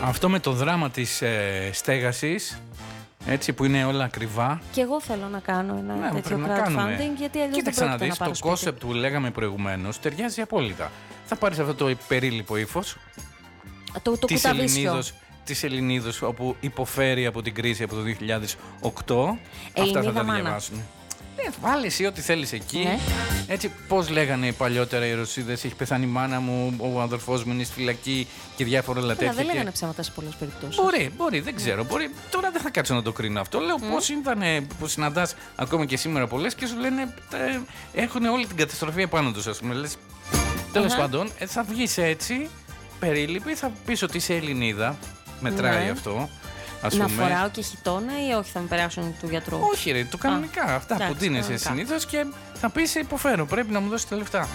Αυτό με το δράμα της στέγασης, έτσι, που είναι όλα ακριβά. Και εγώ θέλω να κάνω ένα τέτοιο crowdfunding, γιατί αλλιώς δεν πρόκειται να πάρω το concept που λέγαμε προηγουμένως ταιριάζει απόλυτα. Θα πάρεις αυτό το περίληπο ύφος το κουταβίσιο της Ελληνίδος, όπου υποφέρει από την κρίση από το 2008. Αυτά θα τα διαβάσουν. Βάλε εσύ ό,τι θέλεις εκεί. Ναι. Έτσι, πώς λέγανε παλιότερα οι Ρωσίδες, έχει πεθάνει η μάνα μου, ο αδερφός μου είναι στη φυλακή και διάφορα άλλα τέτοια. Δεν λέγανε ψέματα σε πολλές περιπτώσεις. Μπορεί, δεν ξέρω. Μπορεί, τώρα δεν θα κάτσω να το κρίνω αυτό. Λέω πώς ήταν που συναντάς ακόμα και σήμερα πολλές και σου λένε έχουν όλη την καταστροφή επάνω τους, ας πούμε. Λες, τέλος πάντων, θα βγεις έτσι, περίληπη, θα πεις ότι είσαι Ελληνίδα. Μετράει αυτό. Να φοράω και χιτώνα ή όχι, θα με περάσουν του γιατρού? Όχι, ρε, το κανονικά. Αυτά που δίνεσαι συνήθως και θα πεις υποφέρω. Πρέπει να μου δώσεις τα λεφτά.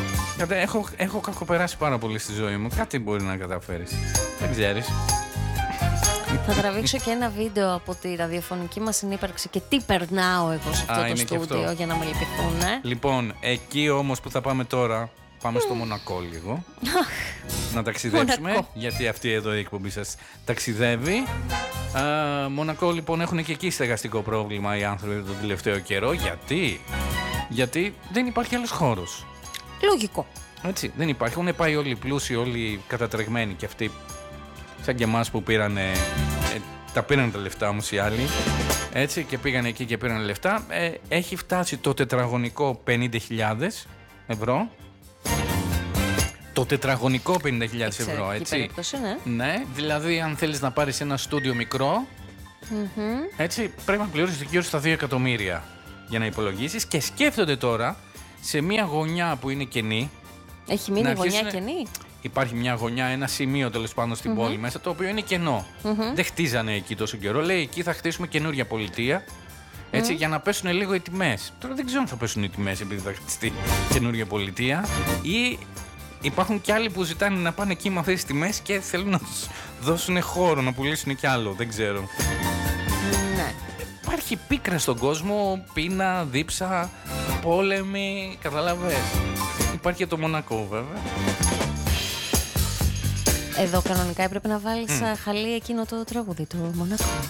Έχω κακοπεράσει πάρα πολύ στη ζωή μου. Κάτι μπορεί να καταφέρεις. Δεν ξέρεις. Θα τραβήξω και ένα βίντεο από τη ραδιοφωνική μας συνύπαρξη και τι περνάω εγώ σε αυτό το στούντιο για να με λυπηθούν. Λοιπόν, εκεί όμως που θα πάμε τώρα, πάμε στο Μονακό λίγο. Να ταξιδέψουμε, γιατί αυτή εδώ η εκπομπή σας ταξιδεύει. Μονακό, λοιπόν, έχουν και εκεί στεγαστικό πρόβλημα οι άνθρωποι τον τελευταίο καιρό. Γιατί δεν υπάρχει άλλος χώρος. Λογικό. Έτσι, δεν υπάρχει. Έχουν πάει όλοι οι πλούσιοι, όλοι οι κατατρεγμένοι και αυτοί, σαν και εμάς που πήρανε, τα πήραν τα λεφτά όμως οι άλλοι. Έτσι, και πήγανε εκεί και πήραν λεφτά. Έχει φτάσει το τετραγωνικό 50.000 ευρώ. Το τετραγωνικό 50.000 ευρώ, έτσι. Περίπτωση, ναι, δηλαδή αν θέλεις να πάρεις ένα στούντιο μικρό, έτσι, πρέπει να πληρώσεις γύρω στα 2 εκατομμύρια για να υπολογίσεις. Και σκέφτονται τώρα σε μια γωνιά που είναι κενή. Έχει μείνει γωνιά κενή. Υπάρχει μια γωνιά, ένα σημείο τέλος πάντων στην πόλη μέσα, το οποίο είναι κενό. Δεν χτίζανε εκεί τόσο καιρό. Λέει εκεί θα χτίσουμε καινούρια πολιτεία. Έτσι, για να πέσουν λίγο οι τιμές. Τώρα δεν ξέρω αν θα πέσουν οι τιμές επειδή θα χτιστεί καινούρια πολιτεία, ή υπάρχουν κι άλλοι που ζητάνε να πάνε εκεί με αυτές τις τιμές και θέλουν να τους δώσουν χώρο, να πουλήσουν κι άλλο. Δεν ξέρω. Ναι. Υπάρχει πίκρα στον κόσμο, πείνα, δίψα, πόλεμοι, καταλαβες. Υπάρχει και το Μονακό βέβαια. Εδώ κανονικά έπρεπε να βάλεις χαλί εκείνο το τραγούδι του Μονακό.